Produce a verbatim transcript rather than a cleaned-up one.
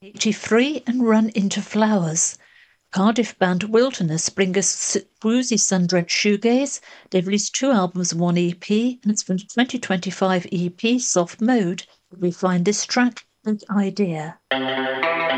eighty-three and Run Into Flowers. Cardiff band Wilderness bring us bluesy sun-drenched shoegaze. They've released two albums, one E P, and it's from the twenty twenty-five E P Soft Mode. We find this track, Big Idea.